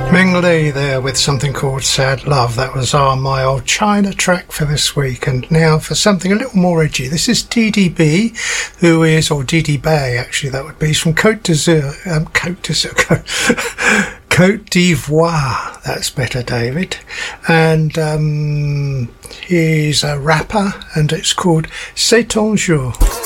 Ming Lee there with something called Sad Love. That was My Old China track for this week. And now for something a little more edgy. This is DDB, who is, or Didi Bay actually that would be, he's from Côte d'Ivoire. That's better, David. And he's a rapper and it's called C'est ton jour.